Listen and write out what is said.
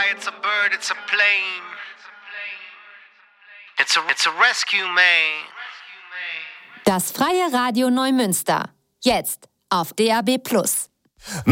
it's a bird, it's a plane. It's a rescue, man. Das Freie Radio Neumünster. Jetzt auf DAB+.